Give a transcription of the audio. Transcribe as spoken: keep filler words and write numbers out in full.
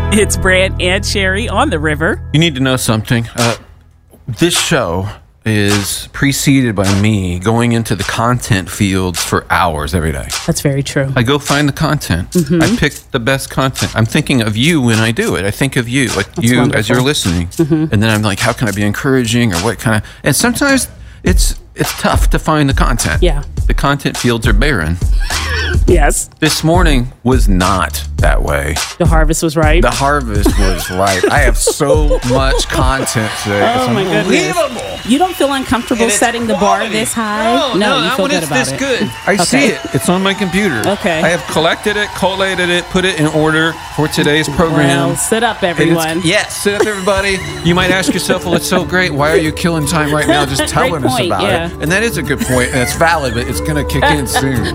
It's Brant and Sherry on the river. You need to know something. Uh, this show is preceded by me going into the content fields for hours every day. That's very true. I go find the content. Mm-hmm. I pick the best content. I'm thinking of you when I do it. I think of you, like That's you wonderful. as you're listening. Mm-hmm. And then I'm like, how can I be encouraging or what kind of... And sometimes it's it's tough to find the content. Yeah. The content fields are barren. Yes. This morning was not that way. The harvest was right. The harvest was right. I have so much content today. Oh, it's my goodness. unbelievable. You don't feel uncomfortable And it's setting the bar this high? No, no, you not feel when good it's about this it. good. I Okay. see it. It's on my computer. Okay. I have collected it, collated it, put it in order for today's program. Well, sit up, And it's- everyone. Yes, sit up, everybody. You might ask yourself, well, it's so great. Why are you killing time right now just telling us point, about yeah. it? And that is a good point, and it's valid, but it's going to kick in soon.